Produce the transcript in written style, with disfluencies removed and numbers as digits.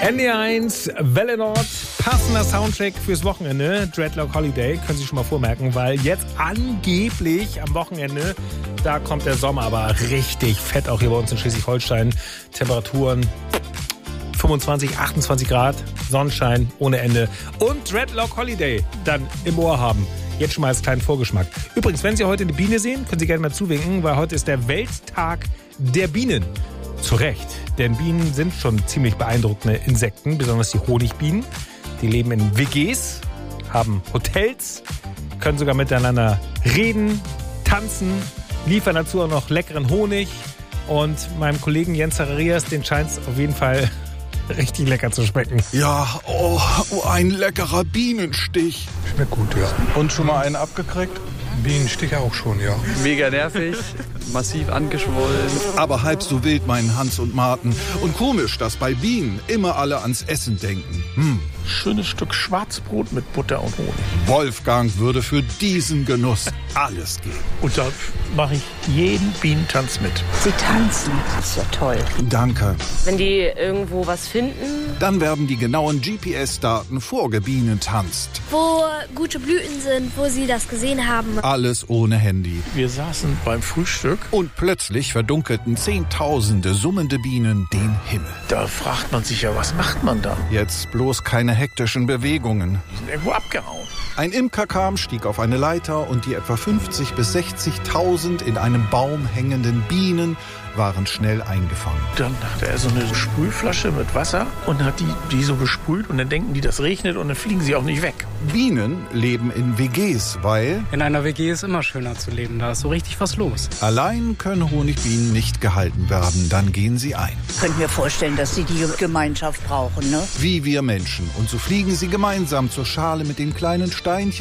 NDR1, Welle Nord, passender Soundtrack fürs Wochenende. Dreadlock Holiday, können Sie schon mal vormerken, weil jetzt angeblich am Wochenende, da kommt der Sommer aber richtig fett, auch hier bei uns in Schleswig-Holstein. Temperaturen 25, 28 Grad, Sonnenschein ohne Ende und Dreadlock Holiday dann im Ohr haben. Jetzt schon mal als kleinen Vorgeschmack. Übrigens, wenn Sie heute eine Biene sehen, können Sie gerne mal zuwinken, weil heute ist der Welttag der Bienen. Zu Recht, denn Bienen sind schon ziemlich beeindruckende Insekten, besonders die Honigbienen. Die leben in WGs, haben Hotels, können sogar miteinander reden, tanzen, liefern dazu auch noch leckeren Honig. Und meinem Kollegen Jens Zacharias, den scheint es auf jeden Fall richtig lecker zu schmecken. Ja, ein leckerer Bienenstich. Schmeckt gut, ja. Und schon mal einen abgekriegt? Bienenstich auch schon, ja. Mega nervig, massiv angeschwollen. Aber halb so wild meinen Hans und Martin. Und komisch, dass bei Bienen immer alle ans Essen denken. Schönes Stück Schwarzbrot mit Butter und Honig. Wolfgang würde für diesen Genuss alles geben. Und da mache ich jeden Bienentanz mit. Sie tanzen, das ist ja toll. Danke. Wenn die irgendwo was finden. Dann werden die genauen GPS-Daten vorgebienentanzt. Wo gute Blüten sind, wo sie das gesehen haben. Alles ohne Handy. Wir saßen beim Frühstück. Und plötzlich verdunkelten Zehntausende summende Bienen den Himmel. Da fragt man sich ja, was macht man da? Jetzt bloß keine hektischen Bewegungen. Die sind irgendwo abgehauen. Ein Imker kam, stieg auf eine Leiter und die etwa 50.000 bis 60.000 in einem Baum hängenden Bienen waren schnell eingefangen. Dann hat er so eine Sprühflasche mit Wasser und hat die so besprüht und dann denken die, das regnet und dann fliegen sie auch nicht weg. Bienen leben in WGs, weil in einer WG ist immer schöner zu leben, da ist so richtig was los. Allein können Honigbienen nicht gehalten werden, dann gehen sie ein. Ich könnte mir vorstellen, dass sie die Gemeinschaft brauchen, ne? Wie wir Menschen. Und so fliegen sie gemeinsam zur Schale mit den kleinen Steinchen